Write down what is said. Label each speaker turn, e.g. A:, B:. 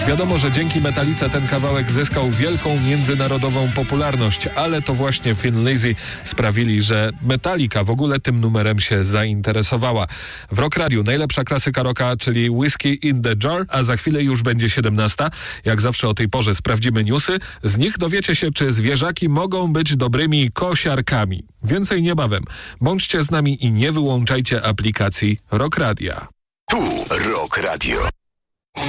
A: Wiadomo, że dzięki Metallice ten kawałek zyskał wielką międzynarodową popularność, ale to właśnie Thin Lizzy sprawili, że Metallica w ogóle tym numerem się zainteresowała. W Rock Radiu najlepsza klasyka rocka, czyli Whiskey in the Jar, a za chwilę już będzie 17. Jak zawsze o tej porze sprawdzimy newsy. Z nich dowiecie się, czy zwierzaki mogą być dobrymi kosiarkami. Więcej niebawem. Bądźcie z nami i nie wyłączajcie aplikacji Rock Radia.
B: Tu Rock Radio.